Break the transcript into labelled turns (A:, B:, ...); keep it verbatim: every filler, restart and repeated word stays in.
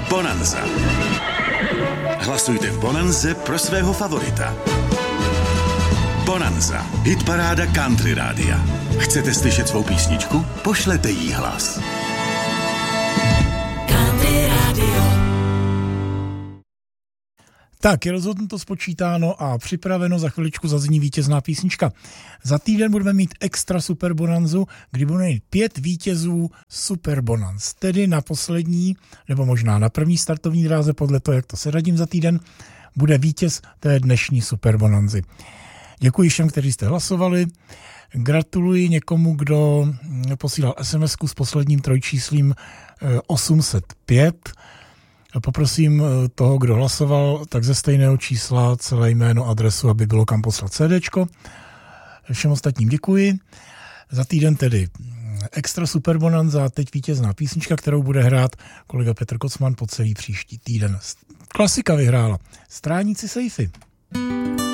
A: Bonanza. Hlasujte v Bonanze pro svého favorita. Bonanza. Hitparáda Country Rádia. Chcete slyšet svou písničku? Pošlete jí hlas.
B: Country Radio.
C: Tak, je rozhodnuto, spočítáno a připraveno, za chviličku zazní vítězná písnička. Za týden budeme mít extra super bonanzu, kdy budeme mít pět vítězů super bonanz. Tedy na poslední, nebo možná na první startovní dráze, podle toho, jak to seradím za týden, bude vítěz té dnešní super bonanzy. Děkuji všem, kteří jste hlasovali. Gratuluji někomu, kdo posílal es em esku s posledním trojčíslím osm set pět. Poprosím toho, kdo hlasoval, tak ze stejného čísla celé jméno, adresu, aby bylo kam poslat cédéčko. Všem ostatním děkuji. Za týden tedy extra super bonanza, teď vítězná písnička, kterou bude hrát kolega Petr Kocman po celý příští týden. Klasika vyhrála. Stráníci sejfy.